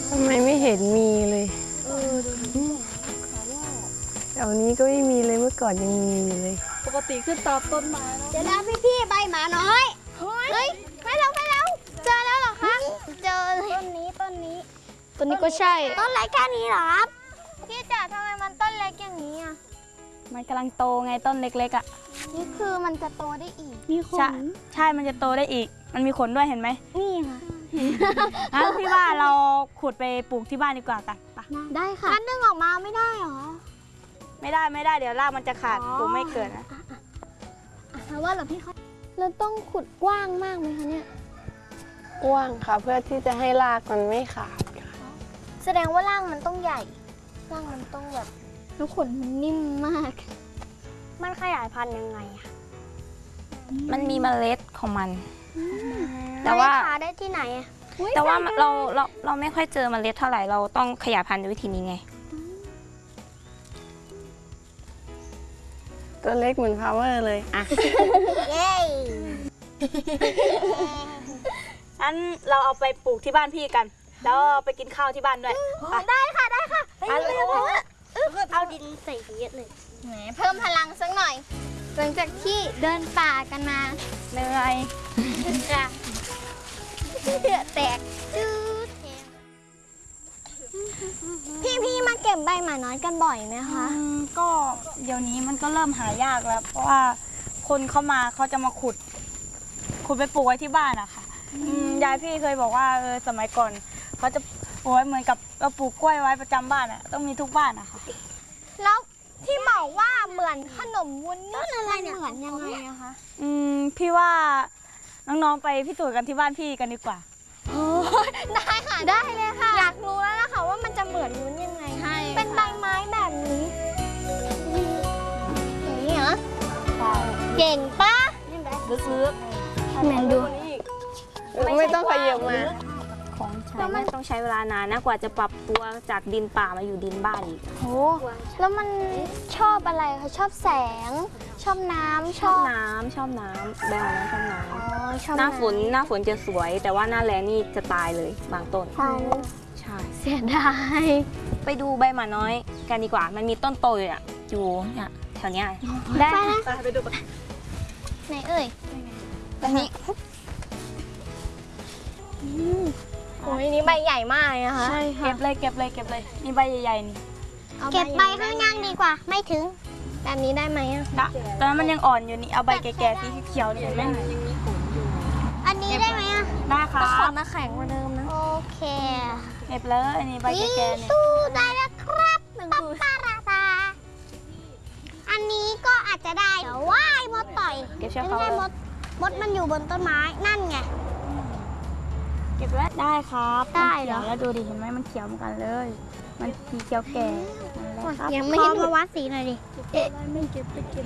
ทำไมไม่เห็นมีเลยแถวนี้ก็ไม่มีเลยเมื่อก่อนยังมีอยู่เลยปกติขึ้นตามต้นไม้เนาะเดี๋ยวนะพี่ใบหมาน้อยเฮ้ยไปแล้วเจอแล้วเหรอคะเจอต้นนี้ก็ใช่ต้นเล็กแค่นี้เหรอครับพี่จ๋าทำไมมันต้นเล็กอย่างนี้อ่ะมันกำลังโตไงต้นเล็กๆอ่ะนี่คือมันจะโตได้อีกมีขนใช่มันจะโตได้อีกมันมีขนด้วยเห็นไหมนี่ค่ะงั้นพี่ว่าเราขุดไปปลูกที่บ้านดีกว่ากันปะได้ค่ะงั้นดึงออกมาไม่ได้หรอไม่ได้เดี๋ยวรากมันจะขาดปลูกไม่เกิดนะเพราะว่าเราพี่เขาเราต้องขุดกว้างมากไหมคะเนี่ยกว้างค่ะเพื่อที่จะให้รากมันไม่ขาดค่ะแสดงว่ารากมันต้องใหญ่รากมันต้องแบบแล้วขนมันนิ่มมากมันขยายพันธุ์ยังไงอะมันมีเมล็ดของมันแต่ว่าหาได้ที่ไหนอะแต่ว่าเราไม่ค่อยเจอเมล็ดเท่าไหร่เราต้องขยายพันธุ์ด้วยวิธีนี้ไงตัวเล็กเหมือนพาวเวอร์เลยอ่ะเย้งั้นเราเอาไปปลูกที่บ้านพี่กันแล้วไปกินข้าวที่บ้านด้วยได้ค่ะเอาดินใส่เยอะเลยแหมเพิ่มพลังสักหน่อยหลังจากที่เดินป่ากันมาเหนื่อยจ้ะเดือดแตกจืดพี่มาเก็บใบหมาน้อยกันบ่อยไหมคะก็เดี๋ยวนี้มันก็เริ่มหายากแล้วเพราะว่าคนเข้ามาเขาจะมาขุดไปปลูกไว้ที่บ้านอะค่ะยายพี่เคยบอกว่าสมัยก่อนเขาจะปลูกไว้เหมือนกับเราปลูกกล้วยไว้ประจำบ้านอะต้องมีทุกบ้านอะค่ะแล้วที่บอกว่าเหมือนขนมวุ้นนี่อะไรเนี่ยเหมือนยังไงอะคะพี่ว่าน้องๆไปพิสูจน์กันที่บ้านพี่กันดีกว่าได้ค่ะได้เลยค่ะอยากรู้แล้วนะคะว่ามันจะเหมือนวุ้นยังไงเป็นใบไม้แบบนี้อย่างนี้เหรอเก่งปะลึกๆแมนดูไม่ต้องขยับมาของใช้ไม่ต้องใช้เวลานานนะกว่าจะปรับตัวจากดินป่ามาอยู่ดินบ้านอีกโอ้แล้วมันชอบอะไรคะชอบแสงชอบน้ำชอบน้ำแบงค์ชอบน้ำหน้าฝนจะสวยแต่ว่าหน้าแล้งนี่จะตายเลยบางต้นใช่เสียดายไปดูใบหมาน้อยกันดีกว่ามันมีต้นโตอยู่เนี่ยแถวเนี้ยได้ไปดูกันไหนเอ่ยแบบนี้โอ้ยนี่ใบใหญ่มากนะคะใช่ค่ะเก็บเลยนี่ใบใหญ่ๆนี่เก็บใบข้างล่างดีกว่าไม่ถึงแบบนี้ได้ไหมอ่ะตอนนั้นมันยังอ่อนอยู่นี่เอาใบแก่ๆสีเขียวนี่เห็นไหมอันนี้ได้ไหมอ่ะได้ค่ะขอมาแข็งกว่าเดิมนะโอเคเก็บเลยอันนี้ใบแก่ๆนี่สู้ได้แล้วครับปั๊บปาราตาอันนี้ก็อาจจะได้เดี๋ยวว่ายมดต่อยไม่ใช่มดมันอยู่บนต้นไม้นั่นไงเก็บไว้ได้ครับได้เหรอแล้วดูดิเห็นไหมมันเขียวเหมือนกันเลยมันสีเขียวแก่ยังไม่เห็นมาวัดสีหน่อยดิไม่เก็บ